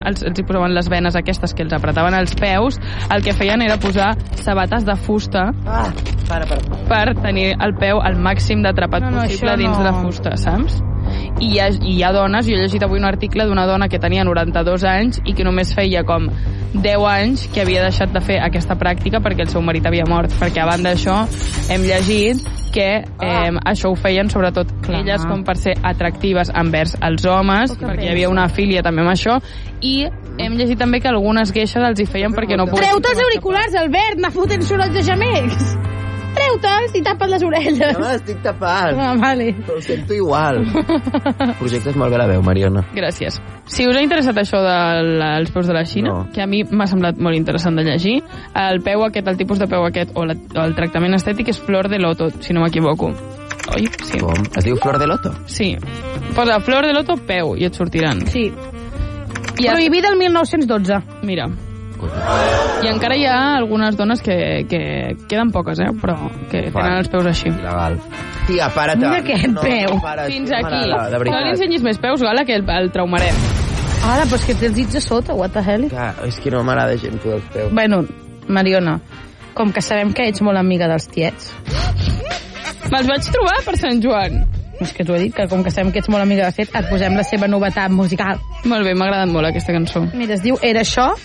els hi posaven les venes aquestes que els apretaven els peus, el que feien era posar sabates de fusta per tenir el peu al màxim d'atrapat possible dins de fusta, saps? I hi ha dones, jo he llegit avui un article d'una dona que tenia 92 anys i que només feia com 10 anys que havia deixat de fer aquesta pràctica perquè el seu marit havia mort, perquè a banda d'això hem llegit que això ho feien sobretot elles com per ser atractives envers els homes, perquè hi havia una filia també amb això, i hem llegit també que algunes gueixes els hi feien perquè no poguessin... Treu-te els auriculars, Albert, m'ha fotent sorolls de gemecs. Treu-te'ls i tapa't les orelles. No, estic tapant. Vale. Ho sento igual. Projectes molt bé la veu, Mariona. Gràcies. Si us ha interessat això dels peus de la Xina, que a mi m'ha semblat molt interessant de llegir, el peu aquest, el tipus de peu aquest, o el tractament estètic és flor de loto, si no m'equivoco. Oi? Sí. Com? Es diu flor de loto? Sí. Posa flor de loto, peu, i et sortiran. Sí. Prohibida el 1912. Mira. I encara hi ha algunes dones que queden poques, però que tenen els peus així. Il·legal. Tia, para-te. Mira aquest peu. Fins aquí. No li ensenyis més peus, Gala, que el traumarem. Ara, però és que té els dits a sota, what the hell? Clar, és que no m'agrada gent tu els peus. Bueno, Mariona, com que sabem que ets molt amiga dels tiets... Me'ls vaig trobar per Sant Joan. És que t'ho he dit, que com que sabem que ets molt amiga de fet, et posem la seva novetat musical. Molt bé, m'ha agradat molt aquesta cançó. Mira, es diu Era això,